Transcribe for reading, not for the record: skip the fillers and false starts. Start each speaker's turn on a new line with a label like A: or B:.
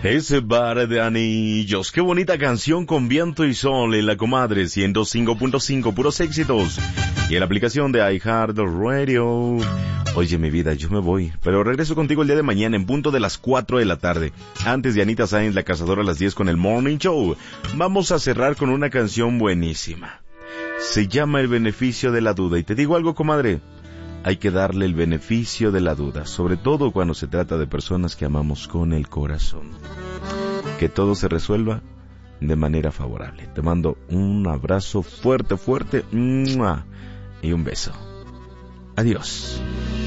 A: Ese bar de anillos, qué bonita canción con viento y sol en la comadre 105.5, puros éxitos. Y en la aplicación de iHeartRadio. Oye, mi vida, yo me voy, pero regreso contigo el día de mañana en punto de las 4 de la tarde. Antes de Anita Sainz, la cazadora, a las 10 con el Morning Show. Vamos a cerrar con una canción buenísima. Se llama El beneficio de la duda. Y te digo algo, comadre. Hay que darle el beneficio de la duda, sobre todo cuando se trata de personas que amamos con el corazón. Que todo se resuelva de manera favorable. Te mando un abrazo fuerte, fuerte, y un beso. Adiós.